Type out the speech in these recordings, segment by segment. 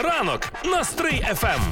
Ранок на Стрий ФМ.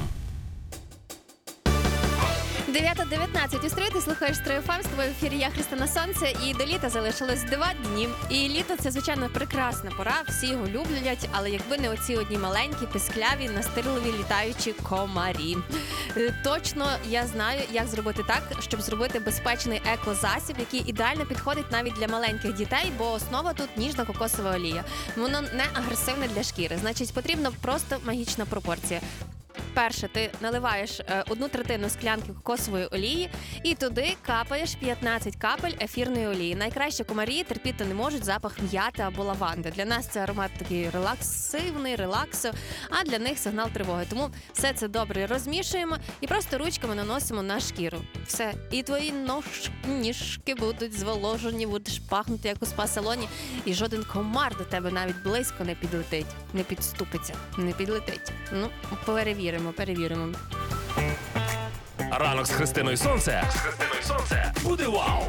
9:19 у Стрий, ти слухаєш Стрий ФМ, з тобою в ефірі я, Христина Сонце, і до літа залишилось 2 дні. І літо – це, звичайно, прекрасна пора, всі його люблять, але якби не оці одні маленькі, пискляві, настирливі літаючі комарі. Точно я знаю, як зробити так, щоб зробити безпечний екозасіб, який ідеально підходить навіть для маленьких дітей, бо основа тут ніжна кокосова олія. Воно не агресивне для шкіри, значить потрібна просто магічна пропорція. Перше, ти наливаєш 1/3 склянки кокосової олії і туди капаєш 15 капель ефірної олії. Найкраще комарі терпіти не можуть запах м'яти або лаванди. Для нас це аромат такий релаксивний, релаксу, а для них сигнал тривоги. Тому все це добре розмішуємо і просто ручками наносимо на шкіру. Все. І твої ніжки будуть зволожені, будеш пахнути як у спа-салоні, і жоден комар до тебе навіть близько не підлетить, не підступиться, не підлетить. Ну, перевіримо. Ранок з Христиною Сонце. Буде вау!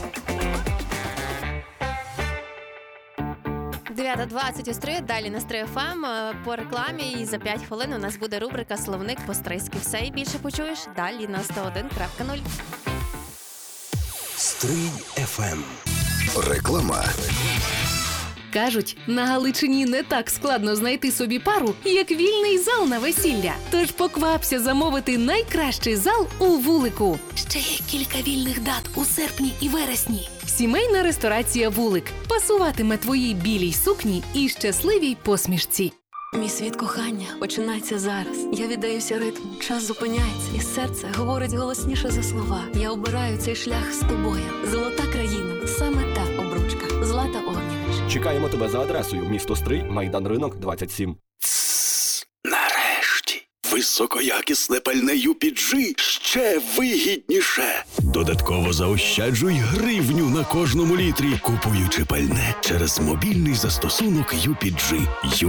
9:20 у Стрию, далі на Стрий ФМ. По рекламі і за 5 хвилин у нас буде рубрика «Словник по-стрийськи». Все і більше почуєш далі на 101.0. Стрий ФМ. Реклама. Кажуть, на Галичині не так складно знайти собі пару, як вільний зал на весілля. Тож поквапся замовити найкращий зал у Вулику. Ще є кілька вільних дат у серпні і вересні. Сімейна ресторація «Вулик» пасуватиме твоїй білій сукні і щасливій посмішці. Мій світ кохання починається зараз. Я віддаюся ритму, час зупиняється, і серце говорить голосніше за слова. Я обираю цей шлях з тобою. Золота країна, саме та обручка. Злата Огнєвич. Чекаємо тебе за адресою: місто Стрий, Майдан Ринок, 27. Нарешті. Високоякісне пальне UPG ще вигідніше. Додатково заощаджуй гривню на кожному літрі, купуючи пальне через мобільний застосунок UPG.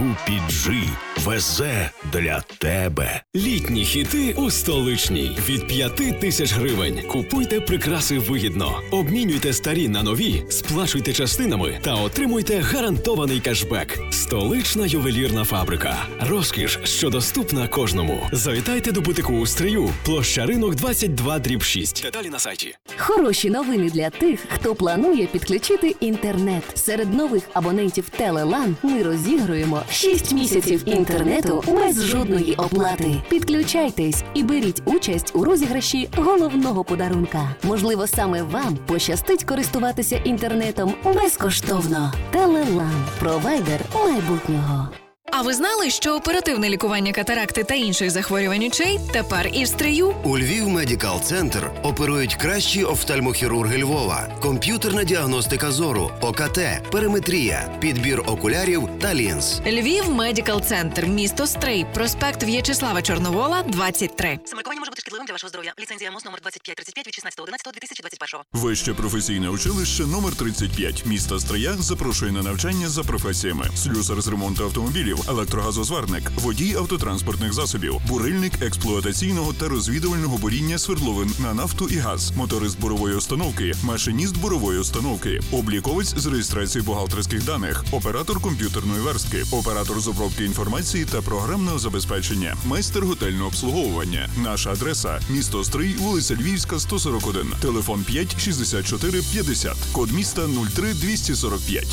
UPG везе для тебе. Літні хіти у столичній. Від 5 тисяч гривень. Купуйте прикраси вигідно. Обмінюйте старі на нові, сплачуйте частинами та отримуйте гарантований кешбек. Столична ювелірна фабрика. Розкіш, що доступна кожному. Завітайте до бутику у Стрию, площа Ринок 22/6. Деталі на сайті. Хороші новини для тих, хто планує підключити інтернет. Серед нових абонентів Телелан ми розігруємо 6 місяців інтернету без жодної оплати. Підключайтесь і беріть участь у розіграші головного подарунка. Можливо, саме вам пощастить користуватися інтернетом безкоштовно. Телелан – провайдер майбутнього. А ви знали, що оперативне лікування катаракти та інших захворювань очей тепер і в Стрию? У Львів Медикал Центр оперують кращі офтальмохірурги Львова, комп'ютерна діагностика зору, ОКТ, периметрія, підбір окулярів та лінз. Львів Медикал Центр, місто Стрий, проспект В'ячеслава Чорновола, 23. Самолікування може бути шкідливим для вашого здоров'я. Ліцензія МОЗ номер 2535 від 16.11.2021. Вище професійне училище номер 35 міста Стрия запрошує на навчання за професіями: слюсар з ремонту автомобілів, електрогазозварник, водій автотранспортних засобів, бурильник експлуатаційного та розвідувального буріння свердловин на нафту і газ, моторист бурової установки, машиніст бурової установки, обліковець з реєстрації бухгалтерських даних, оператор комп'ютерної верстки, оператор з обробки інформації та програмного забезпечення, майстер готельного обслуговування. Наша адреса – місто Стрий, вулиця Львівська, 141, телефон 5 64 50, код міста 03245.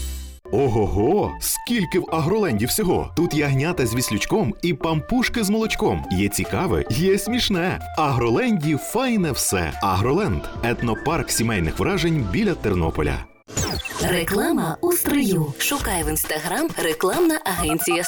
Ого-го! Скільки в Агроленді всього! Тут ягнята з віслючком і пампушки з молочком. Є цікаве, є смішне. В Агроленді файне все. Агроленд – етнопарк сімейних вражень біля Тернополя. Реклама у Стрию. Шукай в Інстаграм рекламна агенція